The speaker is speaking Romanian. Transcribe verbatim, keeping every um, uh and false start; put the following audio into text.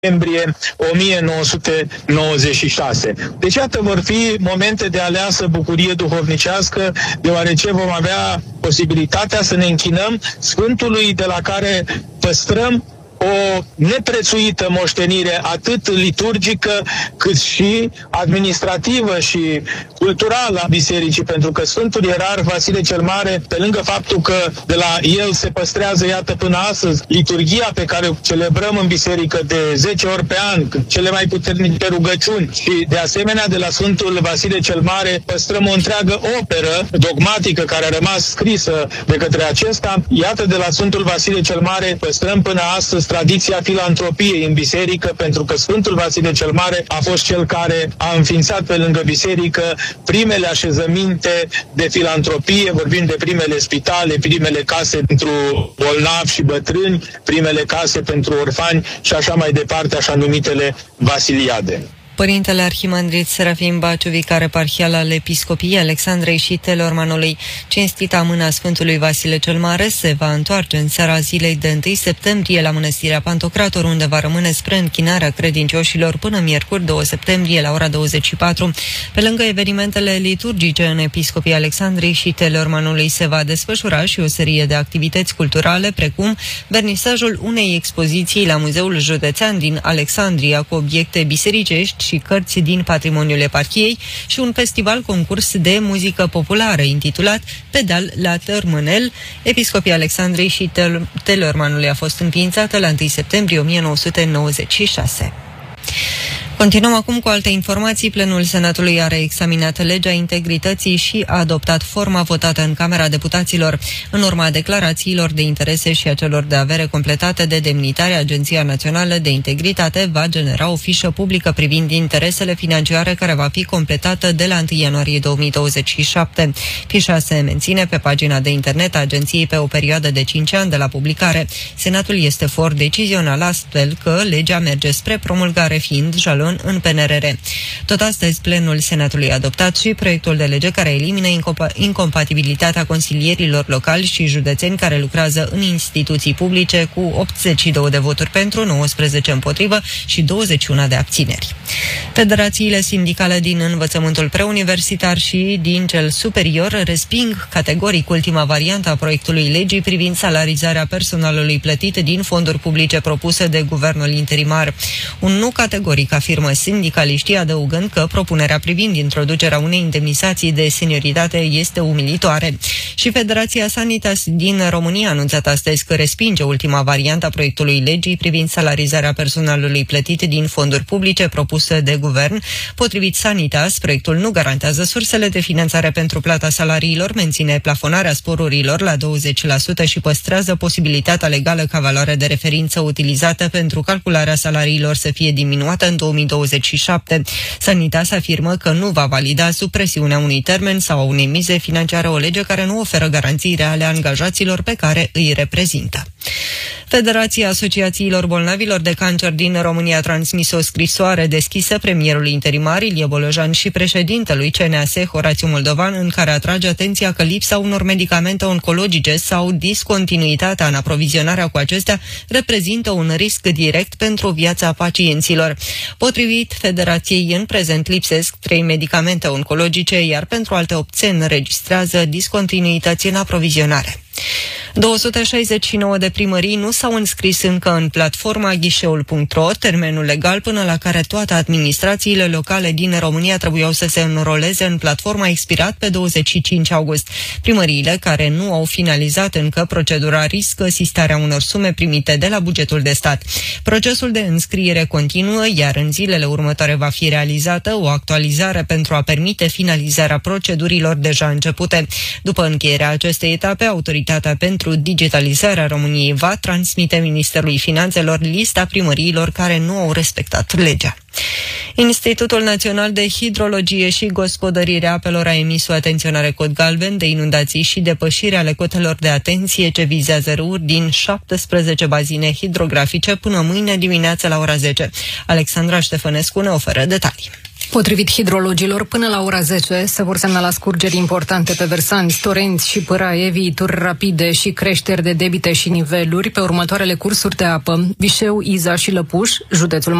septembrie o mie nouă sute nouăzeci și șase. Deci, iată, vor fi momente de aleasă bucurie duhovnicească, deoarece vom avea posibilitatea să ne închinăm Sfântului de la care păstrăm o neprețuită moștenire atât liturgică cât și administrativă și culturală a bisericii, pentru că Sfântul Ierarh Vasile cel Mare, pe lângă faptul că de la el se păstrează, iată, până astăzi, liturghia pe care o celebrăm în biserică de zece ori pe an, cele mai puternice rugăciuni, și de asemenea de la Sfântul Vasile cel Mare păstrăm o întreagă operă dogmatică care a rămas scrisă de către acesta. Iată, de la Sfântul Vasile cel Mare păstrăm până astăzi tradiția filantropiei în biserică, pentru că Sfântul Vasile cel Mare a fost cel care a înființat pe lângă biserică primele așezăminte de filantropie, vorbim de primele spitale, primele case pentru bolnavi și bătrâni, primele case pentru orfani și așa mai departe, așa numitele vasiliade. Părintele Arhimandrit Serafim Baciu, vicar eparhial al Episcopiei Alexandrei și Telormanului, cinstita mâna Sfântului Vasile cel Mare, se va întoarce în seara zilei de întâi septembrie la Mănăstirea Pantocrator, unde va rămâne spre închinarea credincioșilor până miercuri doi septembrie la ora douăzeci și patru. Pe lângă evenimentele liturgice în Episcopia Alexandrei și Telormanului se va desfășura și o serie de activități culturale, precum vernisajul unei expoziții la Muzeul Județean din Alexandria cu obiecte bisericești și cărți din patrimoniul eparhiei și un festival concurs de muzică populară intitulat Pedal la Tărmânel. Episcopia Alexandrei și Tel- Telormanului a fost înființată la întâi septembrie o mie nouă sute nouăzeci și șase. Continuăm acum cu alte informații. Plenul Senatului a reexaminat legea integrității și a adoptat forma votată în Camera Deputaților. În urma declarațiilor de interese și a celor de avere completate de demnitari, Agenția Națională de Integritate va genera o fișă publică privind interesele financiare care va fi completată de la întâi ianuarie două mii douăzeci și șapte. Fișa se menține pe pagina de internet a agenției pe o perioadă de cinci ani de la publicare. Senatul este for decizional, astfel că legea merge spre promulgare, fiind jalon în P N R R. Tot astăzi, plenul Senatului a adoptat și proiectul de lege care elimină incompa- incompatibilitatea consilierilor locali și județeni care lucrează în instituții publice, cu optzeci și două de voturi pentru, nouăsprezece împotrivă și douăzeci și unu de abțineri. Federațiile sindicale din învățământul preuniversitar și din cel superior resping categoric ultima variantă a proiectului legii privind salarizarea personalului plătit din fonduri publice propuse de guvernul interimar. Un nu categoric, afirmă sindicaliștii, adăugând că propunerea privind introducerea unei indemnizații de senioritate este umilitoare. Și Federația Sanitas din România a anunțat astăzi că respinge ultima variantă a proiectului legii privind salarizarea personalului plătit din fonduri publice propusă de guvern. Potrivit Sanitas, proiectul nu garantează sursele de finanțare pentru plata salariilor, menține plafonarea sporurilor la douăzeci la sută și păstrează posibilitatea legală ca valoarea de referință utilizată pentru calcularea salariilor să fie diminuată în două mii douăzeci și șapte. Sanitas afirmă că nu va valida sub presiunea unui termen sau a unei mize financiare o lege care nu oferă garanții reale angajaților pe care îi reprezintă. Federația Asociațiilor Bolnavilor de Cancer din România a transmis o scrisoare deschisă premierului interimar Ilie Bolojan și președintelui C N A S Horațiu Moldovan, în care atrage atenția că lipsa unor medicamente oncologice sau discontinuitatea în aprovizionarea cu acestea reprezintă un risc direct pentru viața pacienților. Potrivit Federației, în prezent lipsesc trei medicamente oncologice, iar pentru alte opt se înregistrează discontinuități în aprovizionare. două sute șaizeci și nouă de primării nu s-au înscris încă în platforma ghișeul punct ro, termenul legal până la care toate administrațiile locale din România trebuiau să se înroleze în platforma a expirat pe douăzeci și cinci august. Primăriile care nu au finalizat încă procedura riscă sistarea unor sume primite de la bugetul de stat. Procesul de înscriere continuă, iar în zilele următoare va fi realizată o actualizare pentru a permite finalizarea procedurilor deja începute. După încheierea acestei etape, Autoritatea pentru Digitalizarea României va transmite Ministerului Finanțelor lista primăriilor care nu au respectat legea. Institutul Național de Hidrologie și Gospodărire a Apelor a emis o atenționare cod galben de inundații și depășire ale cotelor de atenție ce vizează râuri din șaptesprezece bazine hidrografice până mâine dimineață la ora zece. Alexandra Ștefănescu ne oferă detalii. Potrivit hidrologilor, până la ora zece se vor semnala scurgeri importante pe versanți, torenți și pâraie, viituri rapide și creșteri de debite și niveluri pe următoarele cursuri de apă: Vișeu, Iza și Lăpuș, județul